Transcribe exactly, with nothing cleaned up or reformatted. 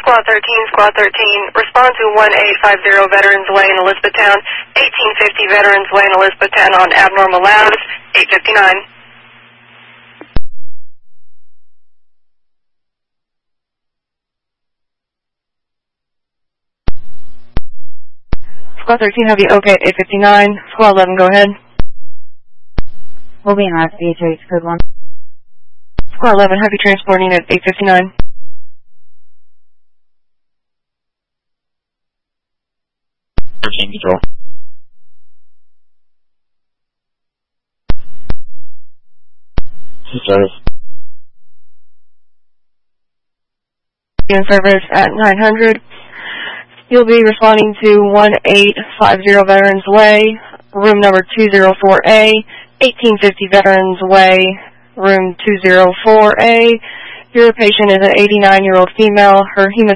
Squad thirteen, Squad thirteen, respond to one eight five zero Veterans Way in Elizabethtown, eighteen fifty Veterans Way in Elizabethtown on abnormal labs, eight fifty-nine. Squad thirteen, have you okay at eight fifty-nine. Squad eleven, go ahead. We'll be in last B H H, code one. Squad eleven, have you transporting at eight fifty-nine. thirteen, control. Service. In service at nine hundred. You'll be responding to one eight five zero Veterans Way, room number two oh four A, eighteen fifty Veterans Way, room two oh four A. Your patient is an eighty-nine-year-old female. Her hematology